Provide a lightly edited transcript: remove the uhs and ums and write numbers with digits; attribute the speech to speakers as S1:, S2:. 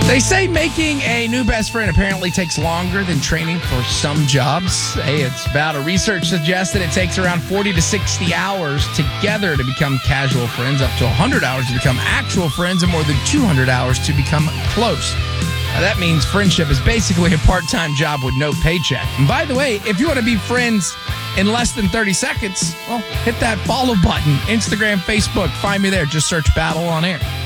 S1: They say making a new best friend apparently takes longer than training for some jobs. Hey, it's about a research suggests that it takes around 40 to 60 hours together to become casual friends, up to 100 hours to become actual friends, and more than 200 hours to become close. Now, that means friendship is basically a part-time job with no paycheck. And by the way, if you want to be friends in less than 30 seconds, well, hit that follow button. Instagram, Facebook, find me there. Just search Battle on Air.